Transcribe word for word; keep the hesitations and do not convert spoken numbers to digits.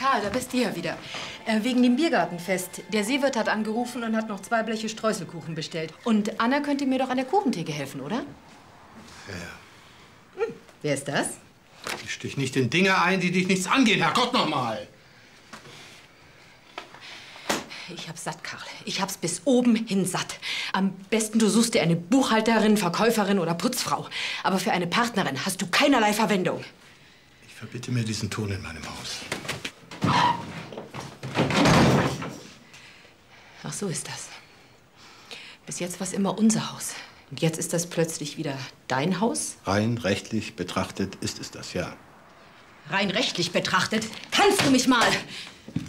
Karl, da bist du ja wieder. Äh, wegen dem Biergartenfest. Der Seewirt hat angerufen und hat noch zwei Bleche Streuselkuchen bestellt. Und Anna könnte mir doch an der Kuchentheke helfen, oder? Ja. Hm, wer ist das? Ich stich nicht in Dinge ein, die dich nichts angehen. Herrgott noch mal! Ich hab's satt, Karl. Ich hab's bis oben hin satt. Am besten, du suchst dir eine Buchhalterin, Verkäuferin oder Putzfrau. Aber für eine Partnerin hast du keinerlei Verwendung. Ich verbitte mir diesen Ton in meinem Haus. Ach, so ist das. Bis jetzt war's immer unser Haus. Und jetzt ist das plötzlich wieder dein Haus? Rein rechtlich betrachtet ist es das, ja. Rein rechtlich betrachtet? Kannst du mich mal?